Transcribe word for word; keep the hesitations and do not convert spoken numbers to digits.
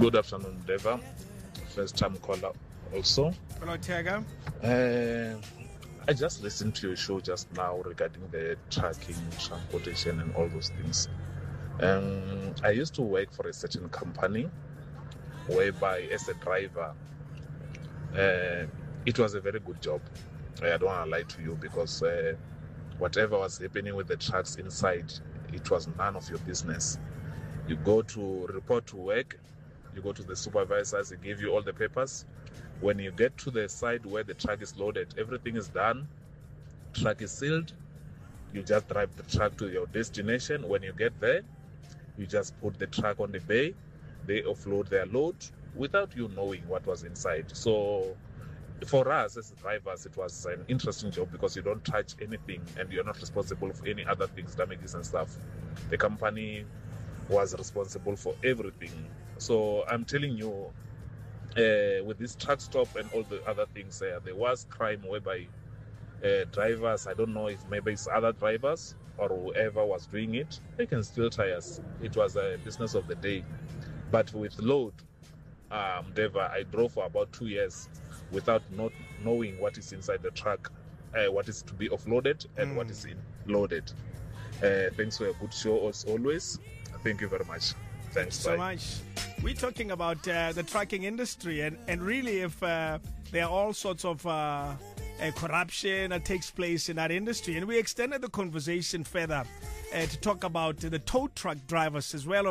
Good afternoon, Deva. First time caller also. Hello, Tiago. Uh, I just listened to your show just now regarding the tracking, transportation, and all those things. Um, I used to work for a certain company whereby, as a driver, uh, it was a very good job. I don't want to lie to you because uh, whatever was happening with the trucks inside, it was none of your business. You go to report to work, you go to the supervisors, they give you all the papers. When you get to the side where the truck is loaded, everything is done, truck is sealed, you just drive the truck to your destination. When you get there, you just put the truck on the bay, they offload their load without you knowing what was inside. So for us as drivers, it was an interesting job because you don't touch anything and you're not responsible for any other things, damages and stuff. The company was responsible for everything. So I'm telling you, uh, with this truck stop and all the other things, uh, there was crime whereby uh, drivers, I don't know if maybe it's other drivers or whoever was doing it, they can steal tires. It was a business of the day. But with load, um, Deva, I drove for about two years without not knowing what is inside the truck, uh, what is to be offloaded and mm. what is in loaded. Uh, thanks for a good show as always. Thank you very much. Thanks so much. We're talking about uh, the trucking industry, and, and really if uh, there are all sorts of uh, uh, corruption that takes place in that industry. And we extended the conversation further uh, to talk about the tow truck drivers as well.